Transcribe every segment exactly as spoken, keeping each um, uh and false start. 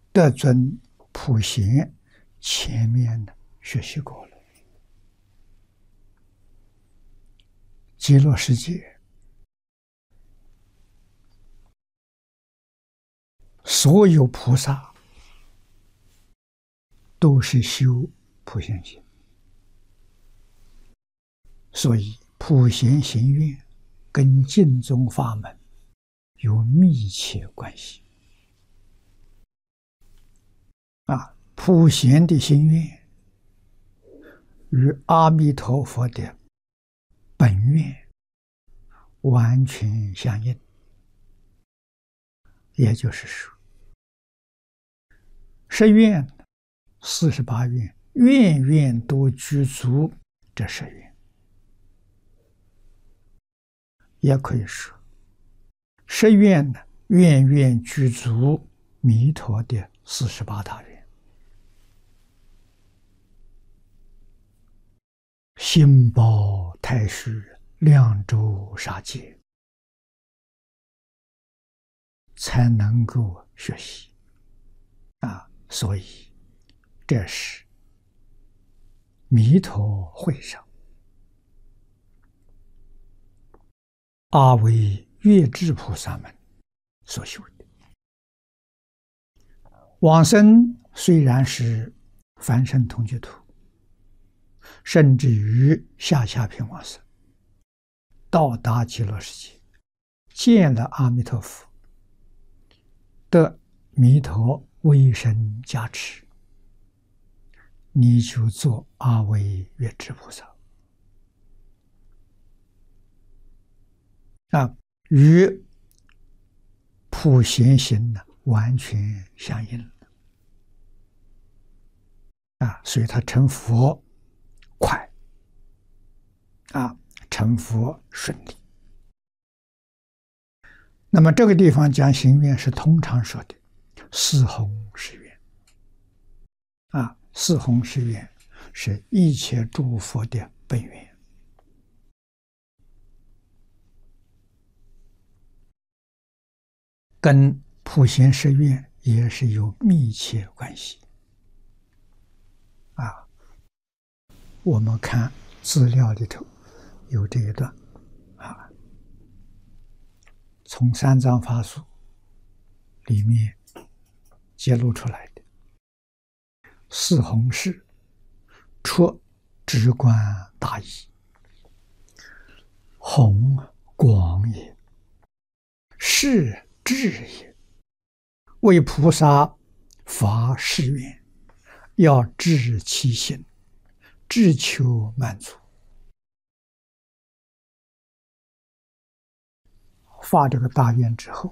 德尊普贤前面呢学习过了。极乐世界所有菩萨都是修普贤行，所以普贤行愿跟净宗法门有密切关系。啊，普贤的心愿与阿弥陀佛的本愿完全相应，也就是说，十愿、四十八愿，愿愿都具足这十愿，也可以说，十愿呢，愿愿具足弥陀的四十八大愿。心包太虚，量周杀戒，才能够学习啊！所以这是弥陀会上阿惟越致菩萨们所修的。往生虽然是凡圣同居土，甚至于下下品往生，到达极乐世界，见了阿弥陀佛，得弥陀威神加持，你就做阿惟越致菩萨啊，与普贤行呢完全相应了啊，所以他成佛快啊，成佛顺利。那么这个地方讲行愿是通常说的四弘誓愿啊，四弘誓愿是一切诸佛的本愿。跟普贤誓愿也是有密切关系啊。我们看资料里头有这一段啊，从三藏法术里面揭露出来的四弘誓，出直观大义，弘广也，誓智也。为菩萨发誓愿，要知其心，只求满足。发这个大愿之后，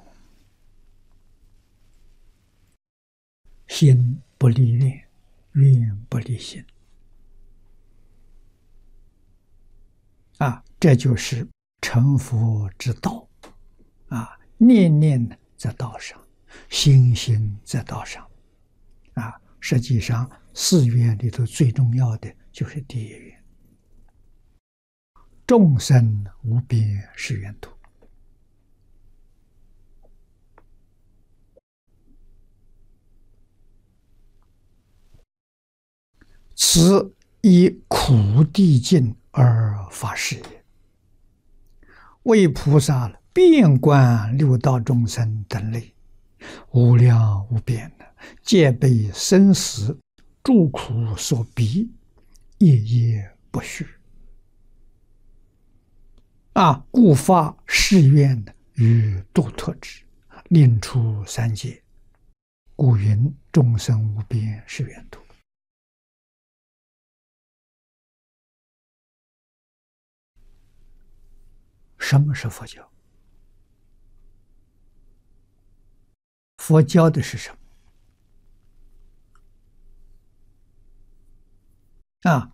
心不离愿，愿不离心啊，这就是成佛之道啊！念念在道上，心心在道上啊！实际上，四愿里头最重要的就是第一愿：众生无边誓愿度。此以苦地境而发誓也，为菩萨遍观六道众生等类，无量无边的，皆被生死诸苦所逼，夜夜不续啊！故发誓愿于度脱之，令出三界，故云众生无边誓愿度。什么是佛教？佛教的是什么？啊，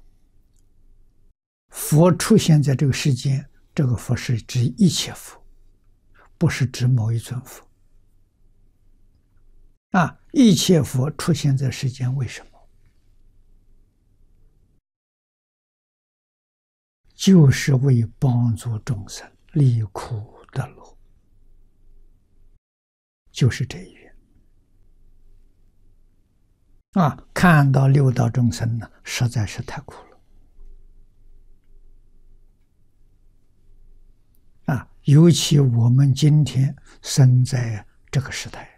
佛出现在这个世间，这个佛是指一切佛，不是指某一尊佛。啊，一切佛出现在世间，为什么？就是为帮助众生离苦得乐，就是这一愿啊，看到六道众生呢，实在是太苦了。啊，尤其我们今天生在这个时代，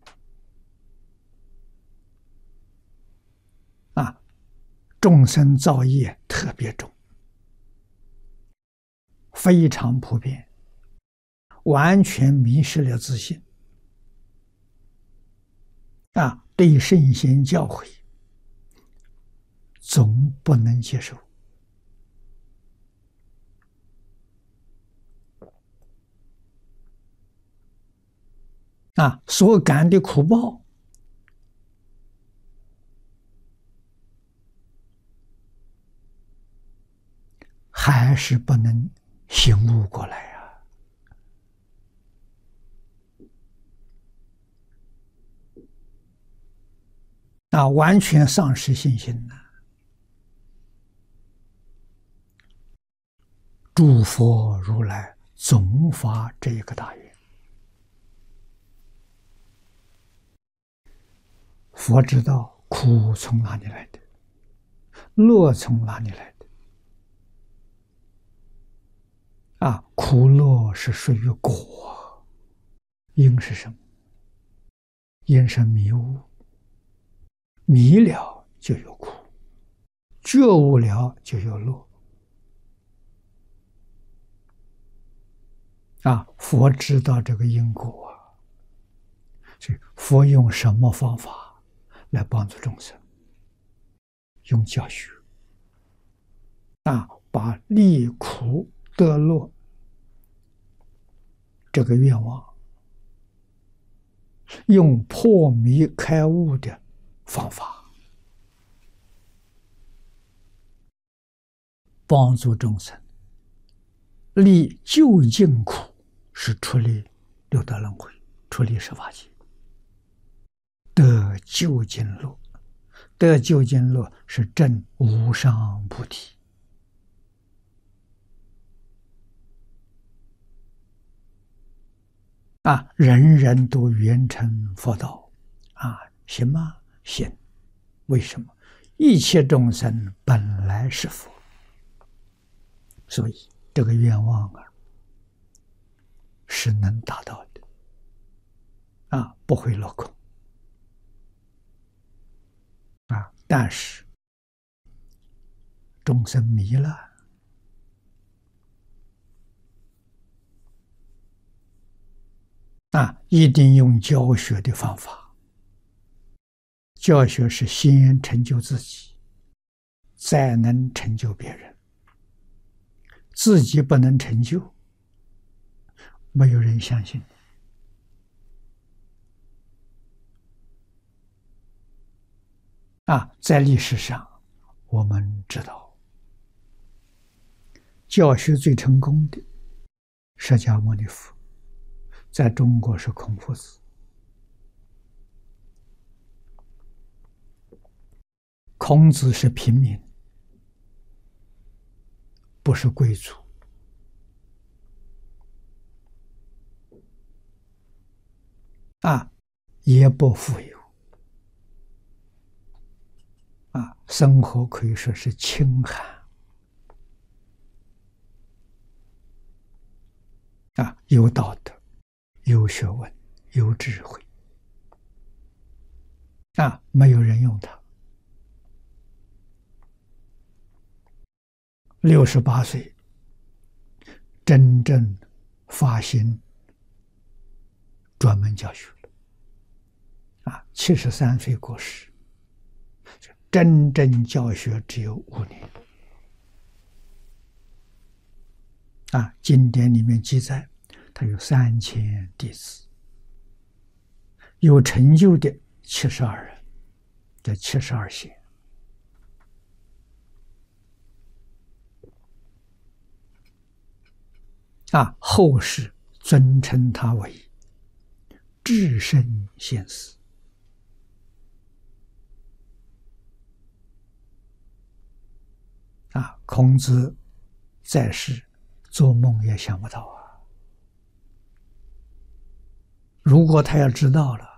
啊，众生造业特别重，非常普遍，完全迷失了自信。啊，对圣贤教诲总不能接受。啊，所感的苦报，还是不能醒悟过来呀！啊，完全丧失信心了。诸佛如来总发这一个大愿。佛知道苦从哪里来的，乐从哪里来的。啊，苦乐是属于果，因是什么？因是迷悟，迷了就有苦，觉悟了就有乐。啊，佛知道这个因果啊，所以佛用什么方法来帮助众生？用教学。啊，把离苦得乐这个愿望，用破迷开悟的方法，帮助众生离究竟苦，是出离六道轮回，出离十法界，得究竟乐。得究竟乐是证无上菩提。啊，人人都圆成佛道，啊，行吗？行。为什么？一切众生本来是佛，所以这个愿望啊，是能达到的，啊，不会落空。啊，但是众生迷了。啊，一定用教学的方法。教学是先成就自己，再能成就别人。自己不能成就，没有人相信。啊，在历史上，我们知道，教学最成功的释迦牟尼佛，在中国是孔夫子。孔子是平民，不是贵族。啊，也不富有。啊，生活可以说是清寒。啊，有道德，有学问，有智慧。啊，没有人用它。六十八岁，真正发心专门教学了。啊，七十三岁过世，真正教学只有五年。啊，经典里面记载，他有三千弟子，有成就的七十二人，这七十二贤。啊，后世尊称他为至圣先师。啊，孔子在世，做梦也想不到啊！如果他要知道了，